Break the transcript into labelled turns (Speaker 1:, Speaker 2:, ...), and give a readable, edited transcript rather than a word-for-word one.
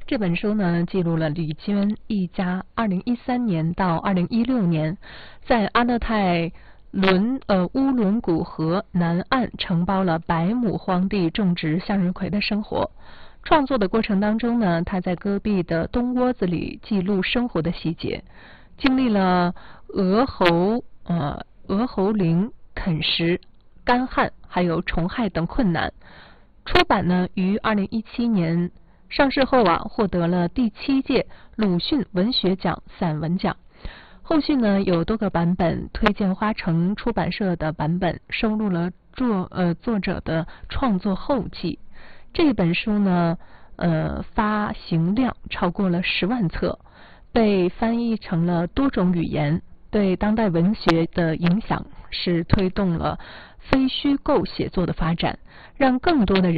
Speaker 1: 这本书呢，记录了李娟一家2013年到2016年在阿勒泰乌伦古河南岸承包了100亩荒地种植向日葵的生活。创作的过程当中呢，他在戈壁的冬窝子里记录生活的细节，经历了鹅喉铃啃食、干旱还有虫害等困难。出版呢于2017年。上市后获得了第7届鲁迅文学奖散文奖。后续呢有多个版本，推荐花城出版社的版本收录了作者的创作后记。这本书呢发行量超过了10万册，被翻译成了多种语言，对当代文学的影响是推动了非虚构写作的发展，让更多的人